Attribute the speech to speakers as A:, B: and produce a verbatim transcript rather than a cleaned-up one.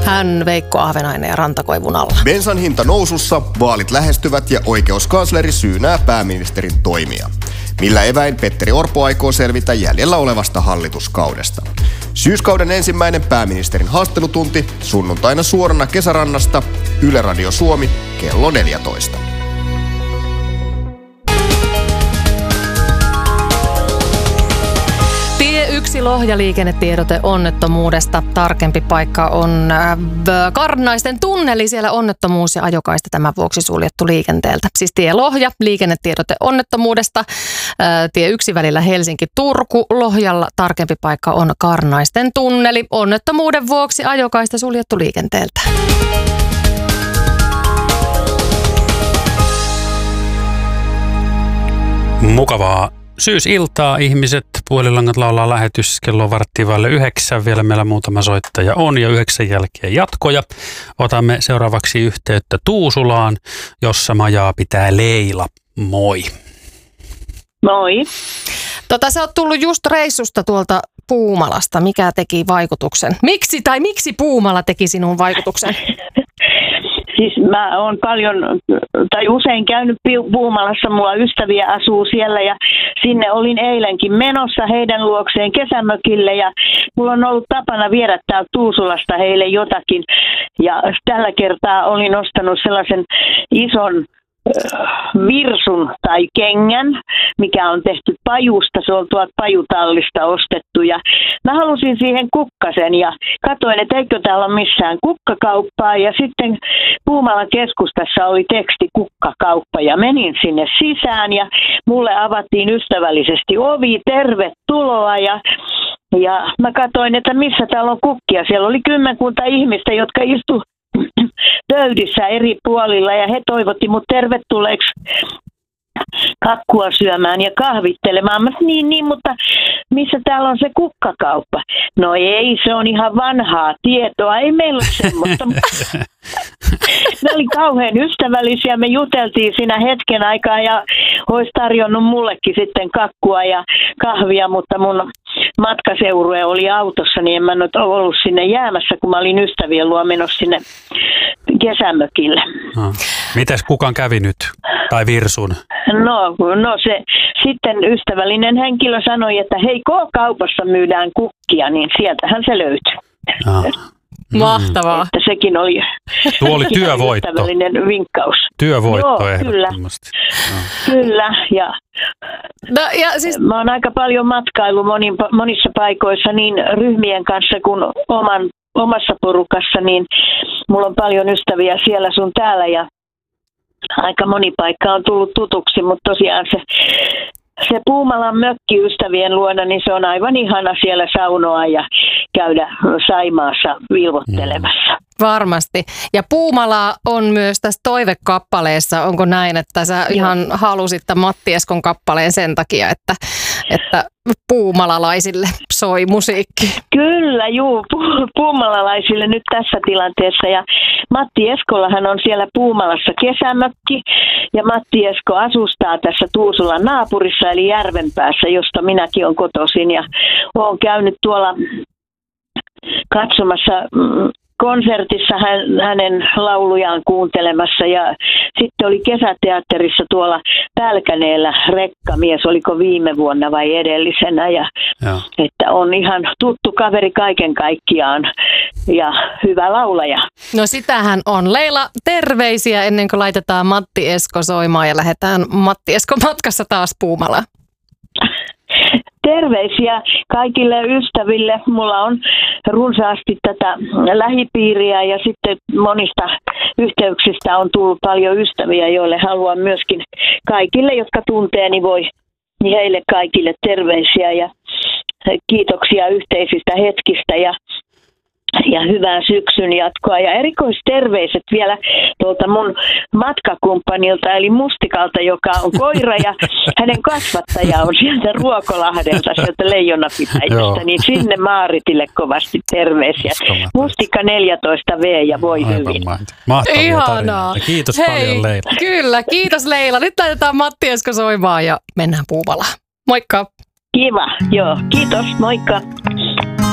A: hän Veikko Ahvenainen ja Rantakoivun alla.
B: Bensan hinta nousussa, vaalit lähestyvät ja oikeuskansleri syynää pääministerin toimia. Millä eväin Petteri Orpo aikoo selvitä jäljellä olevasta hallituskaudesta. Syyskauden ensimmäinen pääministerin haastattelutunti sunnuntaina suorana Kesärannasta, Yle Radio Suomi, kello neljätoista.
A: Tie yksi Lohja liikennetiedote onnettomuudesta. Tarkempi paikka on äh, Karnaisten tunneli. Siellä onnettomuus ja ajokaista tämän vuoksi suljettu liikenteeltä. Siis tie Lohja, liikennetiedote onnettomuudesta. Äh, tie yksi välillä Helsinki-Turku. Lohjalla tarkempi paikka on Karnaisten tunneli. Onnettomuuden vuoksi ajokaista suljettu liikenteeltä.
C: Mukavaa syysiltaa ihmiset. Puolilangat laulaa lähetys kello varttiin vaille yhdeksän. Vielä meillä muutama soittaja on ja yhdeksän jälkeen jatkoja. Otamme seuraavaksi yhteyttä Tuusulaan, jossa majaa pitää Leila. Moi.
D: Moi.
A: Tota, sä oot tullut just reissusta tuolta Puumalasta. Mikä teki vaikutuksen? Miksi tai miksi Puumala teki sinun vaikutuksen?
D: Siis mä oon paljon, tai usein käynyt Puumalassa, mulla ystäviä asuu siellä ja sinne olin eilenkin menossa heidän luokseen kesämökille ja mulla on ollut tapana viedä täältä Tuusulasta heille jotakin. Ja tällä kertaa olin ostanut sellaisen ison virsun tai kengän, mikä on tehty pajusta. Se on tuolta pajutallista ostettu ja mä halusin siihen kukkasen ja katsoin, että eikö täällä ole missään kukkakauppaa ja sitten Puumalan keskustassa oli teksti kukkakauppa ja menin sinne sisään ja mulle avattiin ystävällisesti ovi, tervetuloa ja ja mä katsoin, että missä täällä on kukkia. Siellä oli kymmenkunta ihmistä, jotka istu pöydissä eri puolilla ja he toivotti mut tervetulleeksi kakkua syömään ja kahvittelemaan. Mä niin, niin, mutta missä täällä on se kukkakauppa? No ei, se on ihan vanhaa tietoa, ei meillä ole semmoista. Ne oli kauhean ystävällisiä, me juteltiin siinä hetken aikaa ja olisi tarjonnut mullekin sitten kakkua ja kahvia, mutta mun matkaseurue oli autossa, niin en mä nyt ollut sinne jäämässä, kun mä olin ystävien luo menossa sinne kesämökille.
C: No. Mitäs kukaan kävi nyt? Tai virsun?
D: No, no se sitten ystävällinen henkilö sanoi, että hei, K-kaupassa myydään kukkia, niin sieltähän se löytyi.
C: Ah.
A: Mahtavaa.
D: Että sekin oli,
C: Tuo oli työvoitto.
D: Ystävällinen vinkkaus.
C: Työvoitto
D: Joo,
C: ehdottomasti.
D: Kyllä. No. Kyllä, ja,
A: no, ja siis...
D: mä oon aika paljon matkailu monin, monissa paikoissa niin ryhmien kanssa kuin oman, omassa porukassa, niin mulla on paljon ystäviä siellä sun täällä ja aika moni paikka on tullut tutuksi, mutta tosiaan se, se Puumalan mökki ystävien luona, niin se on aivan ihana siellä saunoa ja käydä Saimaassa vilvottelemassa.
A: Varmasti. Ja Puumala on myös tässä toivekappaleessa. Onko näin, että sä ihan halusit tämän Matti Eskon kappaleen sen takia, että, että puumalalaisille soi musiikki?
D: Kyllä, juu, pu- puumalalaisille nyt tässä tilanteessa. Ja Matti Eskollahan on siellä Puumalassa kesämökki. Ja Matti Esko asustaa tässä Tuusulan naapurissa, eli Järvenpäässä, josta minäkin olen kotoisin. Ja olen käynyt tuolla katsomassa konsertissa hän, hänen laulujaan kuuntelemassa ja sitten oli kesäteatterissa tuolla Pälkäneellä rekkamies, oliko viime vuonna vai edellisenä ja, ja. Että on ihan tuttu kaveri kaiken kaikkiaan ja hyvä laulaja.
A: No sitähän on. Leila, terveisiä ennen kuin laitetaan Matti Esko soimaan ja lähdetään Matti Esko matkassa taas Puumalaan.
D: Terveisiä kaikille ystäville. Mulla on runsaasti tätä lähipiiriä ja sitten monista yhteyksistä on tullut paljon ystäviä, joille haluan myöskin kaikille, jotka tuntee, niin voi niin heille kaikille terveisiä ja kiitoksia yhteisistä hetkistä ja ja hyvää syksyn jatkoa. Ja erikoisterveiset vielä tuolta mun matkakumppanilta, eli Mustikalta, joka on koira, ja hänen kasvattaja on sieltä Ruokolahdelta, sieltä Leijonapitäjästä, niin sinne Maaritille kovasti terveisiä. Mustikka neljätoista vuotta ja voi aivan hyvin.
C: Mahtavia
A: ihanaa.
C: Tarinoita. Kiitos
A: Hei,
C: paljon, Leila.
A: Kyllä, kiitos Leila. Nyt laitetaan Matti Esko soimaan ja mennään Puumalaan. Moikka.
D: Kiva, joo. Kiitos, moikka.